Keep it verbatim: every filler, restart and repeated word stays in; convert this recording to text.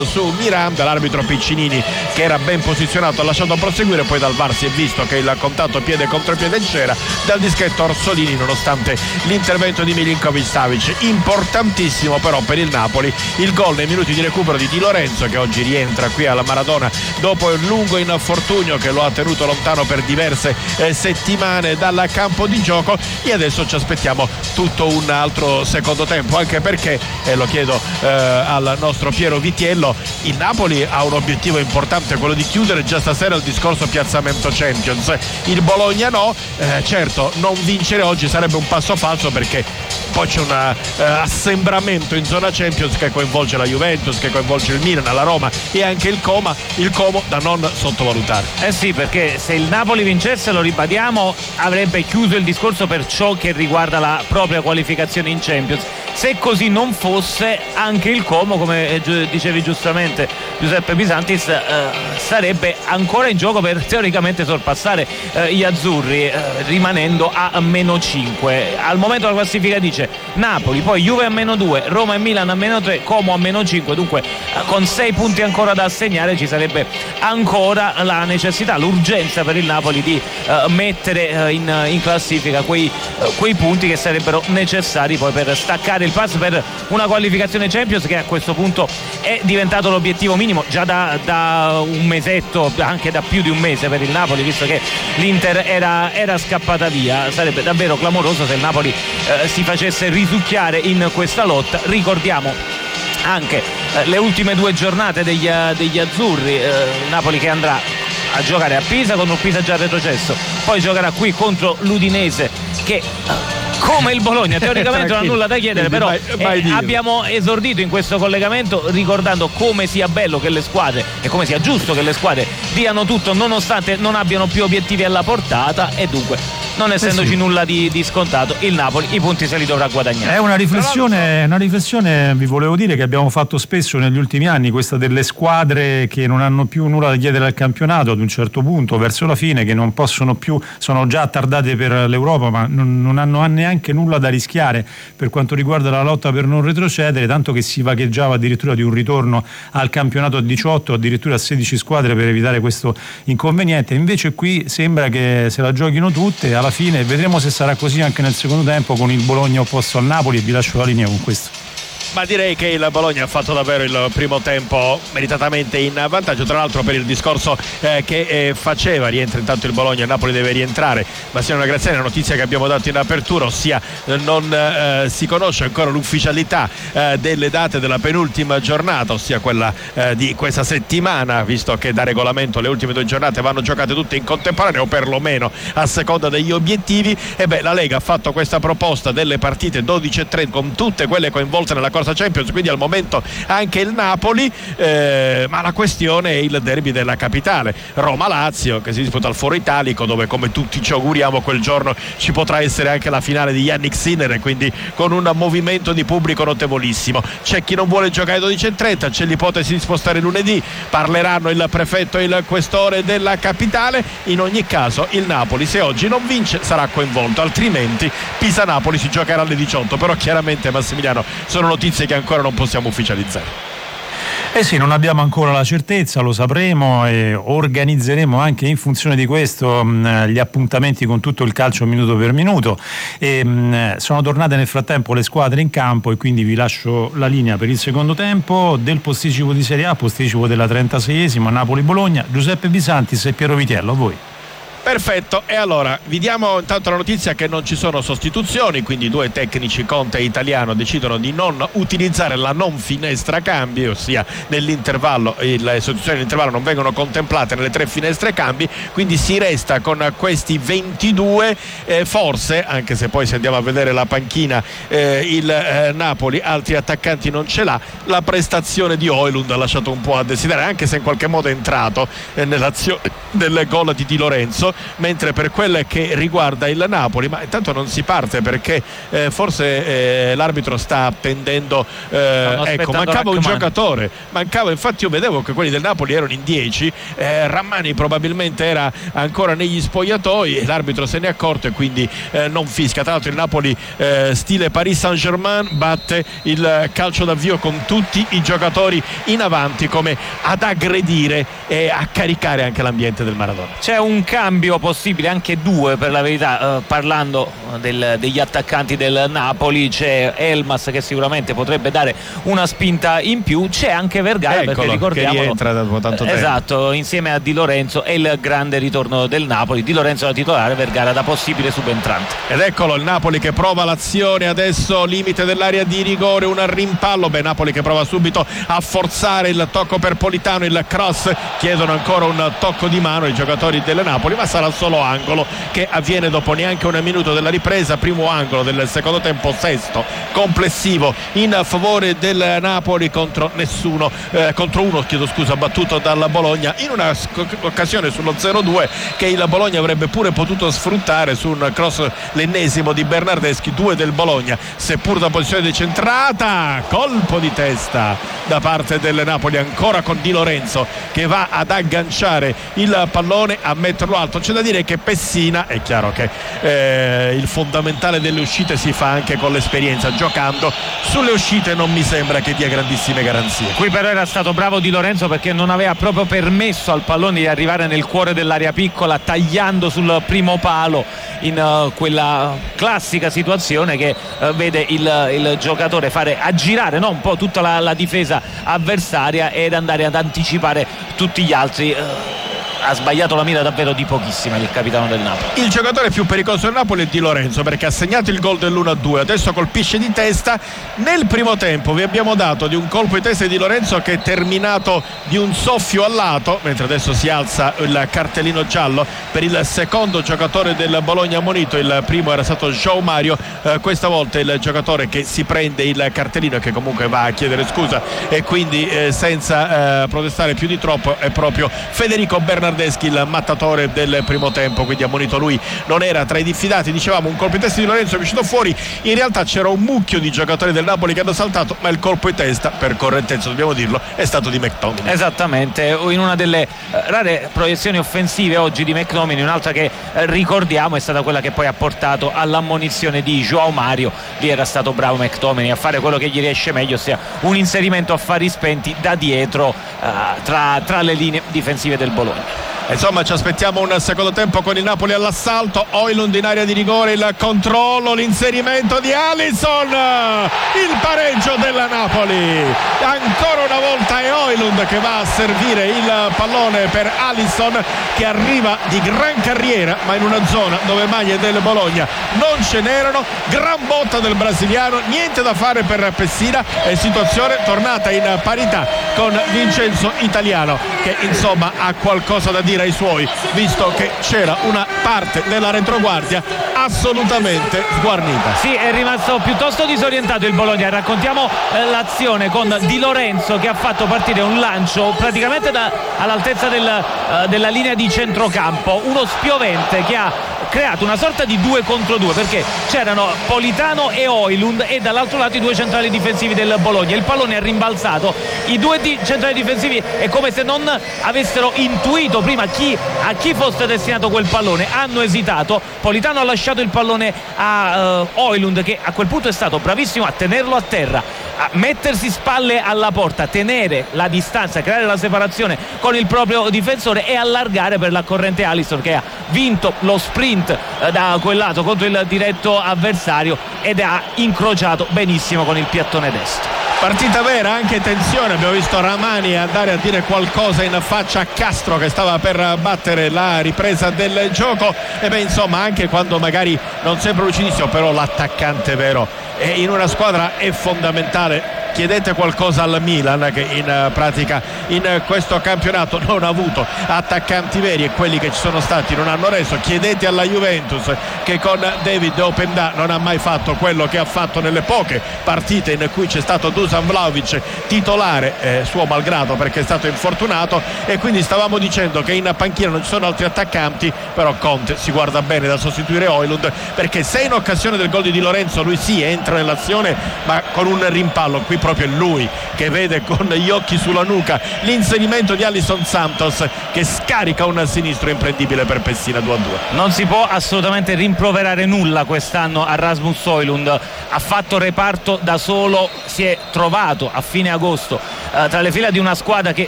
su Miranda, l'arbitro Piccinini che era ben posizionato ha lasciato proseguire, poi dal V A R si è visto che il contatto piede contro piede c'era dal dischetto Orsolini nonostante l'intervento di Milinkovic Savic. Importantissimo però per il Napoli il gol nei minuti di recupero di Di Lorenzo, che oggi rientra qui alla Maradona dopo il lungo infortunio che lo ha tenuto lontano per diverse eh, settimane dal campo di gioco, e adesso ci aspettiamo tutto un altro secondo tempo, anche perché, e lo chiedo eh, al nostro Piero Vitiello, il Napoli ha un obiettivo importante, quello di chiudere già stasera il discorso piazzamento Champions. Il Bologna no, eh, certo non vincere oggi sarebbe un passo falso, perché poi c'è un uh, assembramento in zona Champions che coinvolge la Juventus, che coinvolge il Milan, la Roma e anche il Coma, il Como da non sottovalutare. Eh sì, perché se il Napoli vincesse, lo ribadiamo, avrebbe chiuso il discorso per ciò che riguarda la propria qualificazione in Champions. Se così non fosse, anche il Como, come dicevi giustamente Giuseppe Pisantis, eh, sarebbe ancora in gioco per teoricamente sorpassare eh, gli azzurri, eh, rimanendo a meno cinque. Al momento la classifica dice Napoli, poi Juve a meno due, Roma e Milan a meno tre, Como a meno cinque, dunque eh, con sei punti ancora da assegnare ci sarebbe ancora la necessità, l'urgenza per il Napoli di eh, mettere eh, in, in classifica quei, eh, quei punti che sarebbero necessari poi per staccare il pass per una qualificazione Champions, che a questo punto è diventato l'obiettivo minimo già da, da un mesetto, anche da più di un mese per il Napoli, visto che l'Inter era, era scappata via. Sarebbe davvero clamoroso se il Napoli eh, si facesse risucchiare in questa lotta. Ricordiamo anche eh, le ultime due giornate degli, degli azzurri, eh, Napoli che andrà a giocare a Pisa con un Pisa già retrocesso, poi giocherà qui contro l'Udinese che come il Bologna teoricamente non ha nulla da chiedere, però mai, mai eh, abbiamo esordito in questo collegamento ricordando come sia bello che le squadre e come sia giusto che le squadre diano tutto nonostante non abbiano più obiettivi alla portata, e dunque non essendoci eh sì. nulla di, di scontato, il Napoli i punti se li dovrà guadagnare. È una riflessione, una riflessione, vi volevo dire, che abbiamo fatto spesso negli ultimi anni, questa delle squadre che non hanno più nulla da chiedere al campionato ad un certo punto, verso la fine, che non possono più, sono già attardate per l'Europa, ma non, non hanno neanche nulla da rischiare per quanto riguarda la lotta per non retrocedere, tanto che si vagheggiava addirittura di un ritorno al campionato a diciotto, addirittura a sedici squadre per evitare questo inconveniente. Invece qui sembra che se la giochino tutte alla fine, vedremo se sarà così anche nel secondo tempo con il Bologna opposto al Napoli, e vi lascio la linea con questo. Ma direi che il Bologna ha fatto davvero il primo tempo meritatamente in vantaggio, tra l'altro per il discorso eh, che eh, faceva, rientra intanto il Bologna, il Napoli deve rientrare. Massimiliano Graziani, la notizia che abbiamo dato in apertura, ossia eh, non eh, si conosce ancora l'ufficialità eh, delle date della penultima giornata, ossia quella eh, di questa settimana, visto che da regolamento le ultime due giornate vanno giocate tutte in contemporanea o perlomeno a seconda degli obiettivi. E beh, la Lega ha fatto questa proposta delle partite dodici e tre con tutte quelle coinvolte nella corsa Champions, quindi al momento anche il Napoli, eh, ma la questione è il derby della capitale, Roma-Lazio, che si disputa al Foro Italico, dove come tutti ci auguriamo quel giorno ci potrà essere anche la finale di Yannick Sinner, quindi con un movimento di pubblico notevolissimo. C'è chi non vuole giocare alle dodici e trenta, c'è l'ipotesi di spostare lunedì, parleranno il prefetto e il questore della capitale. In ogni caso il Napoli, se oggi non vince, sarà coinvolto, altrimenti Pisa-Napoli si giocherà alle diciotto. Però chiaramente, Massimiliano, sono notizie che ancora non possiamo ufficializzare. Eh sì, non abbiamo ancora la certezza, lo sapremo e organizzeremo anche in funzione di questo mh, gli appuntamenti con tutto il calcio minuto per minuto. E, mh, sono tornate nel frattempo le squadre in campo, e quindi vi lascio la linea per il secondo tempo del posticipo di Serie A, posticipo della trentaseiesima, Napoli-Bologna. Giuseppe Pisantis e Piero Vitiello, a voi. Perfetto, e allora vi diamo intanto la notizia che non ci sono sostituzioni, quindi due tecnici Conte e Italiano decidono di non utilizzare la non finestra cambi, ossia nell'intervallo le sostituzioni nell'intervallo non vengono contemplate nelle tre finestre cambi, quindi si resta con questi ventidue, eh, forse, anche se poi se andiamo a vedere la panchina eh, il eh, Napoli altri attaccanti non ce l'ha, la prestazione di Højlund ha lasciato un po' a desiderare, anche se in qualche modo è entrato eh, nell'azione del gol di Di Lorenzo. subito, mentre per quel che riguarda il Napoli, ma intanto non si parte perché eh, forse eh, l'arbitro sta attendendo, eh, ecco, mancava un giocatore, mancava, infatti io vedevo che quelli del Napoli erano in dieci, eh, Ramani probabilmente era ancora negli spogliatoi e l'arbitro se ne è accorto e quindi eh, non fischia. Tra l'altro il Napoli eh, stile Paris Saint-Germain batte il calcio d'avvio con tutti i giocatori in avanti come ad aggredire e a caricare anche l'ambiente del Maradona. C'è un cambio possibile, anche due per la verità, eh, parlando del, degli attaccanti del Napoli. C'è Elmas che sicuramente potrebbe dare una spinta in più, c'è anche Vergara, Eccolo, perché ricordiamo, che rientra da tanto tempo. Esatto, insieme a Di Lorenzo è il grande ritorno del Napoli, Di Lorenzo da titolare, Vergara da possibile subentrante. Ed eccolo il Napoli che prova l'azione adesso, limite dell'area di rigore, un rimpallo, beh Napoli che prova subito a forzare il tocco per Politano, il cross, chiedono ancora un tocco di mano i giocatori del Napoli, ma sarà solo angolo che avviene dopo neanche un minuto della ripresa, primo angolo del secondo tempo, sesto complessivo in favore del Napoli contro nessuno, eh, contro uno chiedo scusa battuto dalla Bologna in una sc- occasione sullo zero due che il Bologna avrebbe pure potuto sfruttare su un cross, l'ennesimo di Bernardeschi, due del Bologna, seppur da posizione decentrata, colpo di testa da parte del Napoli ancora con Di Lorenzo che va ad agganciare il pallone, a metterlo alto. C'è da dire che Pessina, è chiaro che eh, il fondamentale delle uscite si fa anche con l'esperienza, giocando sulle uscite non mi sembra che dia grandissime garanzie. Qui però era stato bravo Di Lorenzo perché non aveva proprio permesso al pallone di arrivare nel cuore dell'area piccola, tagliando sul primo palo in uh, quella classica situazione che uh, vede il, il giocatore fare aggirare no, un po' tutta la, la difesa avversaria ed andare ad anticipare tutti gli altri. uh, ha sbagliato la mira davvero di pochissima il capitano del Napoli. Il giocatore più pericoloso del Napoli è Di Lorenzo perché ha segnato il gol dell'uno a due, adesso colpisce di testa. Nel primo tempo vi abbiamo dato di un colpo di testa di Di Lorenzo che è terminato di un soffio al lato, mentre adesso si alza il cartellino giallo per il secondo giocatore del Bologna ammonito. Il primo era stato João Mario, eh, questa volta il giocatore che si prende il cartellino e che comunque va a chiedere scusa e quindi eh, senza eh, protestare più di troppo è proprio Federico Bernardeschi, il mattatore del primo tempo, quindi ammonito lui, non era tra i diffidati. Dicevamo un colpo di testa di Lorenzo è uscito fuori, in realtà c'era un mucchio di giocatori del Napoli che hanno saltato, ma il colpo di testa, per correttezza dobbiamo dirlo, è stato di McTominay. Esattamente, in una delle rare proiezioni offensive oggi di McTominay, un'altra che ricordiamo è stata quella che poi ha portato all'ammonizione di João Mario. Lì era stato bravo McTominay a fare quello che gli riesce meglio, ossia un inserimento a fari spenti da dietro uh, tra, tra le linee difensive del Bologna. Insomma ci aspettiamo un secondo tempo con il Napoli all'assalto, Højlund in area di rigore, il controllo, l'inserimento di Alisson, il pareggio della Napoli, ancora una volta è Højlund che va a servire il pallone per Alisson che arriva di gran carriera ma in una zona dove maglie del Bologna non ce n'erano, gran botta del brasiliano, niente da fare per Pessina e situazione tornata in parità con Vincenzo Italiano che insomma ha qualcosa da dire ai suoi, visto che c'era una parte della retroguardia assolutamente sguarnita. Sì, è rimasto piuttosto disorientato il Bologna. Raccontiamo eh, l'azione con Di Lorenzo che ha fatto partire un lancio praticamente da, all'altezza del, uh, della linea di centrocampo, uno spiovente che ha creato una sorta di due contro due perché c'erano Politano e Højlund e dall'altro lato i due centrali difensivi del Bologna. Il pallone è rimbalzato, i due di centrali difensivi è come se non avessero intuito prima chi, a chi fosse destinato quel pallone, hanno esitato. Politano ha lasciato il pallone a uh, Højlund che a quel punto è stato bravissimo a tenerlo a terra, a mettersi spalle alla porta, tenere la distanza, creare la separazione con il proprio difensore e allargare per la corrente Alisson che ha vinto lo sprint da quel lato contro il diretto avversario ed ha incrociato benissimo con il piattone destro. Partita vera, anche tensione, abbiamo visto Ramani andare a dire qualcosa in faccia a Castro che stava per battere la ripresa del gioco e beh insomma anche quando magari non sembra lucidissimo, però l'attaccante vero è in una squadra è fondamentale. chiedete qualcosa al Milan, che in pratica in questo campionato non ha avuto attaccanti veri e quelli che ci sono stati non hanno reso. Chiedete alla Juventus, che con David Openda non ha mai fatto quello che ha fatto nelle poche partite in cui c'è stato Dusan Vlahovic titolare, eh, suo malgrado perché è stato infortunato, e quindi stavamo dicendo che in panchina non ci sono altri attaccanti, però Conte si guarda bene da sostituire Højlund, perché se in occasione del gol di Di Lorenzo lui sì entra nell'azione ma con un rimpallo, qui proprio è lui che vede con gli occhi sulla nuca l'inserimento di Alisson Santos che scarica un sinistro imprendibile per Pessina. Due a due. Non si può assolutamente rimproverare nulla quest'anno a Rasmus Højlund, ha fatto reparto da solo, si è trovato a fine agosto eh, tra le fila di una squadra che